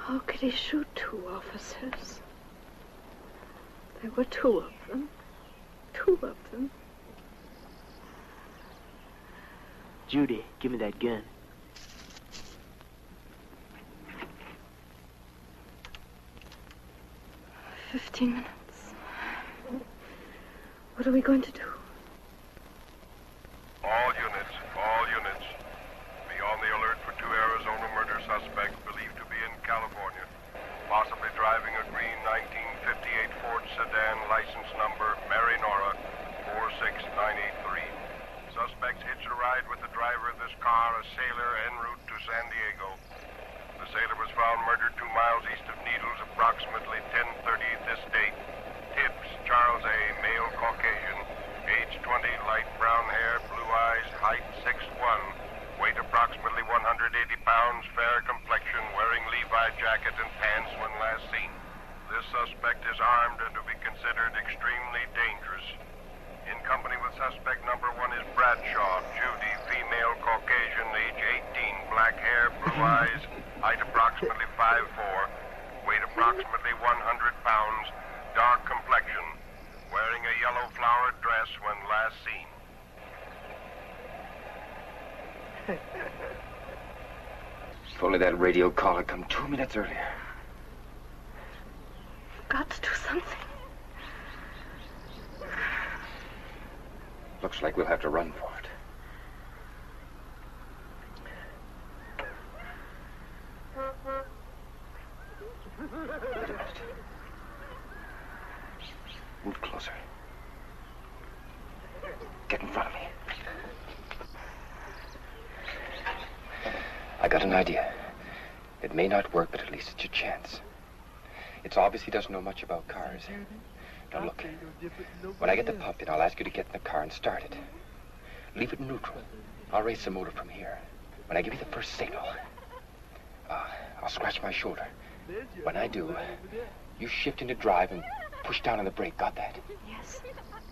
How could he shoot 2 officers? There were 2 of them. 2 of them. Judy, give me that gun. "15 minutes. What are we going to do?" All units. Be on the alert for 2 Arizona murder suspects believed to be in California. Possibly driving a green 1958 Ford sedan, license number Mary Nora 46983. Suspects hitched a ride with the driver of this car, a sailor, en route to San Diego. The sailor was found murdered 2 miles east of Needles, approximately 10:30 this date. Tips, Charles A., male Caucasian, age 20, light brown hair, blue eyes, height 6'1", weight approximately 180 pounds, fair complexion, wearing Levi jacket and pants when last seen. This suspect is armed and to be considered extremely dangerous. In company with suspect number 1 is Bradshaw, Judy, female Caucasian, age 18, black hair, blue eyes, height approximately 5'4", weight approximately 100 pounds, dark complexion, wearing a yellow flowered dress when last seen. If only that radio call had come 2 minutes earlier. We've got to do something. Looks like we'll have to run for it. Wait a minute. Move closer. Get in front of me. I got an idea. It may not work, but at least it's your chance. It's obvious he doesn't know much about cars. Now look, when I get the pump in, I'll ask you to get in the car and start it. Leave it neutral. I'll raise the motor from here. When I give you the first signal, I'll scratch my shoulder. When I do, you shift into drive and push down on the brake. Got that? Yes.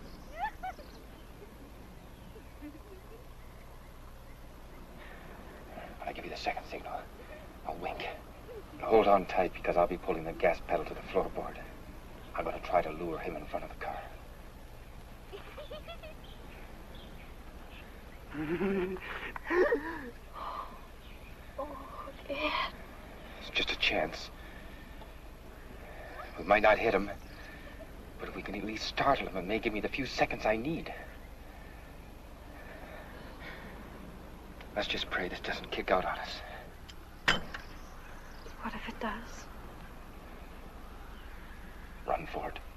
When I give you the second signal, I'll wink. And hold on tight because I'll be pulling the gas pedal to the floorboard. I'm going to try to lure him in front of the car. Oh, Ed. It's just a chance. We might not hit him, but if we can at least startle him, it may give me the few seconds I need. Let's just pray this doesn't kick out on us. What if it does? Run for it.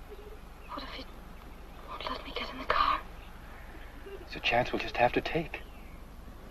What if he won't let me get in the car? It's a chance we'll just have to take.